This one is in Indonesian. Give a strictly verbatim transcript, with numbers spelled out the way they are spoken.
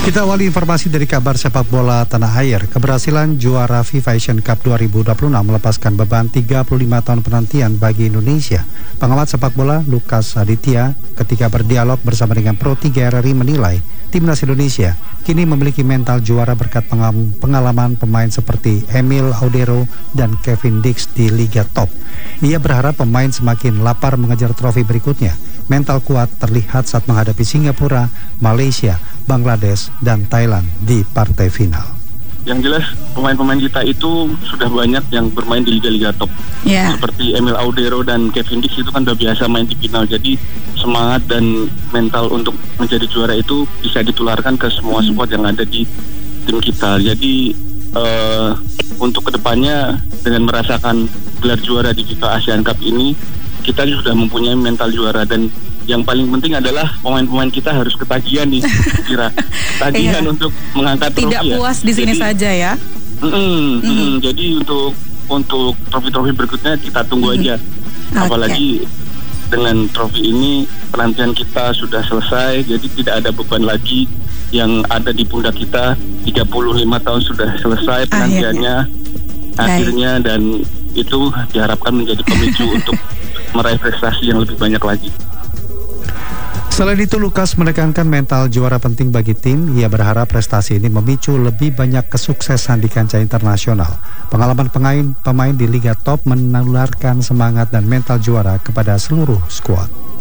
Kita awali informasi dari kabar sepak bola tanah air. Keberhasilan juara FIFA Asian Cup dua ribu dua puluh enam melepaskan beban tiga puluh lima tahun penantian bagi Indonesia. Pengamat sepak bola Lukas Aditya ketika berdialog bersama dengan Pro tiga R R I menilai Timnas Indonesia kini memiliki mental juara berkat pengalaman pemain seperti Emil Audero dan Kevin Dix di Liga Top. Ia berharap pemain semakin lapar mengejar trofi berikutnya. Mental kuat terlihat saat menghadapi Singapura, Malaysia, Bangladesh, dan Thailand di partai final. Yang jelas pemain-pemain kita itu sudah banyak yang bermain di liga-liga top. Yeah. Seperti Emil Audero dan Kevin Dix itu kan udah biasa main di final. Jadi semangat dan mental untuk menjadi juara itu bisa ditularkan ke semua hmm. squad yang ada di tim kita. Jadi uh, untuk kedepannya dengan merasakan gelar juara di FIFA Asian Cup ini, kita sudah mempunyai mental juara, dan yang paling penting adalah pemain-pemain kita harus ketagihan nih, kira ketagihan iya. untuk mengangkat trofi. Tidak puas ya. di sini jadi, saja ya. Mm, mm, mm, jadi untuk untuk trofi-trofi berikutnya kita tunggu mm. aja. Okay. Apalagi dengan trofi ini penantian kita sudah selesai, jadi tidak ada beban lagi yang ada di pundak kita. tiga puluh lima tahun sudah selesai penantiannya akhirnya, akhirnya dan itu diharapkan menjadi pemicu untuk meraih prestasi yang lebih banyak lagi. Selain itu, Lukas menekankan mental juara penting bagi tim. Ia berharap prestasi ini memicu lebih banyak kesuksesan di kancah internasional. Pengalaman pemain pemain di Liga Top menularkan semangat dan mental juara kepada seluruh skuad.